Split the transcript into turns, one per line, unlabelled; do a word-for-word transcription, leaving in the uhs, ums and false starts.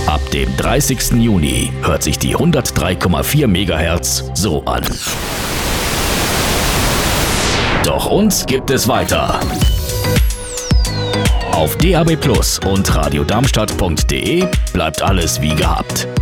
Ab dem dreißigsten Juni hört sich die hundertdrei Komma vier Megahertz so an. Doch uns gibt es weiter. Auf D A B Plus und radio darmstadt punkt de bleibt alles wie gehabt.